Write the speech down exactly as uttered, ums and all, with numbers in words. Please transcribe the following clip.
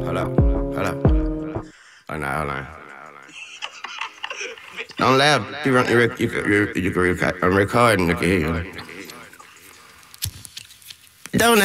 Hold up, hold up. Oh, no, hold on. Don't laugh. You, run, you, rec- you, can- you, you can record. I'm recording. You can hear you. Don't